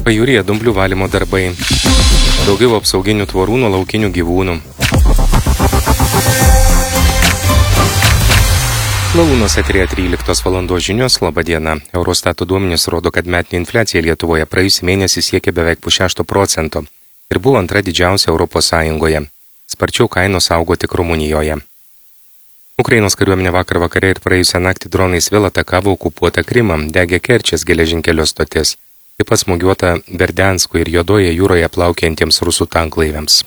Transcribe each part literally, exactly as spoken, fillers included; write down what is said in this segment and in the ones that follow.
Pajūryje dumblių valymo darbai. Daugiau apsauginių tvorų nuo laukinių gyvūnų. Lalūnos eteryje tryliktos valandos žinios. Labą dieną. Eurostato duomenys rodo, kad metinė infliacija Lietuvoje praėjusį mėnesį siekė beveik pusšešto procento ir buvo antra didžiausia Europos Sąjungoje. Sparčiau kainos augo tik Rumunijoje. Ukrainos kariuomenė vakar vakare ir praėjusią naktį dronais vėl atakavo okupuotą Krymą, degė Kerčės geležinkelio stotis, taip pat smūgiuota Berdiansko ir Juodoje jūroje plaukiantiems rusų tanklaiviams.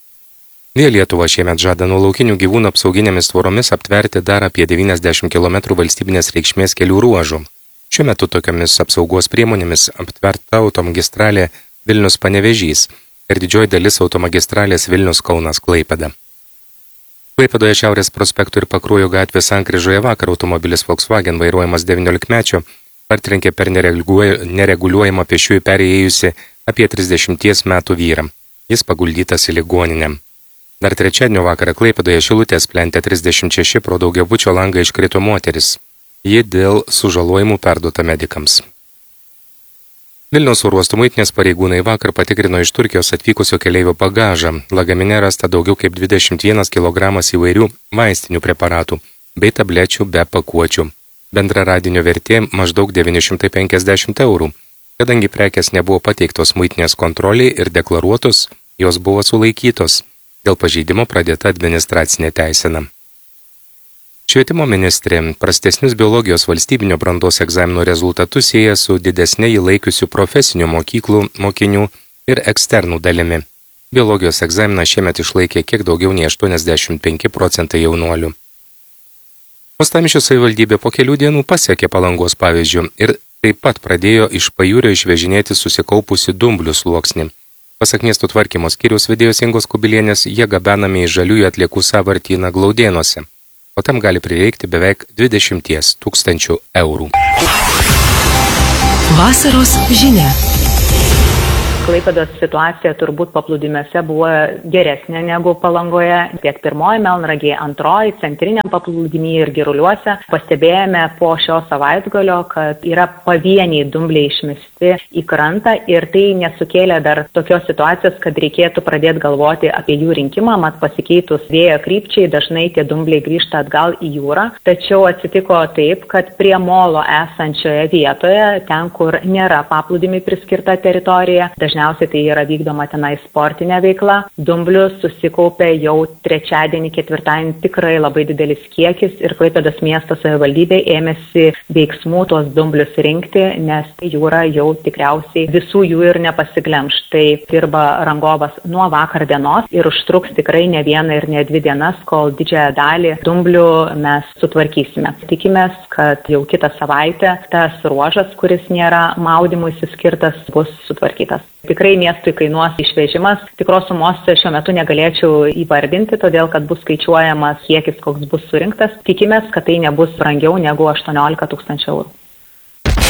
Vėl Lietuva šiemet žada nuo laukinių gyvūnų apsauginėmis tvoromis aptverti dar apie devyniasdešimt kilometrų valstybinės reikšmės kelių ruožų. Šiuo metu tokiamis apsaugos priemonėmis aptverta automagistralė Vilnius-Panevėžys ir didžioji dalis automagistralės Vilnius-Kaunas-Klaipėda. Klaipėdoje Šiaurės prospektų ir Pakruojo gatvės sankryžoje vakar automobilis Volkswagen vairuojamas devyniolikmečio partrenkė per nereguliuojamą pėsčiųjų perėjusi apie trisdešimties metų vyrą. Jis paguldytas į ligoninę. Dar trečiadienio vakarą Klaipėdoje Šilutės plente trisdešimt šeši pro daugiabučio langą iškrito moteris. Ji dėl sužalojimų perduota medikams. Vilniaus oro uosto muitinės pareigūnai vakar patikrino iš Turkijos atvykusio keleivio bagažą. Lagamine rasta daugiau kaip dvidešimt vienas kilogramas įvairių vaistinių preparatų bei tablečių be pakuočių. Bendra radinio vertė maždaug devyni šimtai penkiasdešimt eurų. Kadangi prekės nebuvo pateiktos muitinės kontroliai ir deklaruotos, jos buvo sulaikytos. Dėl pažeidimo pradėta administracinė teisena. Švietimo ministrė prastesnius biologijos valstybinio brandos egzamino rezultatus sieja su didesnė įlaikiusių profesinių mokyklų mokinių ir eksternų dalimi. Biologijos egzaminą šiemet išlaikė kiek daugiau nei aštuoniasdešimt penki procentai jaunuolių. Uostamiesčio savivaldybė po kelių dienų pasiekė Palangos pavyzdžių ir taip pat pradėjo iš pajūrio išvežinėti susikaupusi dumblių sluoksnį. Pasak miesto tvarkymo skyriaus vedėjos Ingos Kubilienės, jie gabenami į žaliųjų atliekų sąvartyną Glaudėnuose, o tam gali prireikti beveik dvidešimties tūkstančių eurų. Vasaros žinia. Klaipėdos situacija turbūt paplūdimiuose buvo geresnė negu Palangoje. Tiek pirmoji Melnragėje, antroji, centriniam paplūdimy ir Giruliuose. Pastebėjome po šio savaitgalio, kad yra pavieniai dumbliai išmesti į krantą ir tai nesukėlė dar tokios situacijos, kad reikėtų pradėti galvoti apie jų rinkimą, mat pasikeitus vėjo krypčiai dažnai tie dumbliai grįžta atgal į jūrą. Tačiau atsitiko taip, kad prie molo esančioje vietoje, ten kur nėra paplūdimiui priskirta teritorija, dažniausiai tai yra vykdoma tenai sportinė veikla. Dumblių susikaupė jau trečiadienį, ketvirtadienį tikrai labai didelis kiekis ir Klaipėdos miesto savivaldybė ėmėsi veiksmų tuos dumblius rinkti, nes jūra jau tikriausiai visų jų ir nepasiglemš. Tai dirba rangovas nuo vakar dienos ir užtruks tikrai ne vieną ir ne dvi dienas, kol didžiąją dalį dumblių mes sutvarkysime. Tikimės, kad jau kitą savaitę tas ruožas, kuris nėra maudymuisi skirtas, bus sutvarkytas. Tikrai miestui kainuos išvežimas. Tikros sumos šiuo metu negalėčiau įvardinti, todėl kad bus skaičiuojamas kiekis, koks bus surinktas. Tikimės, kad tai nebus brangiau negu aštuoniolika tūkstančių eurų.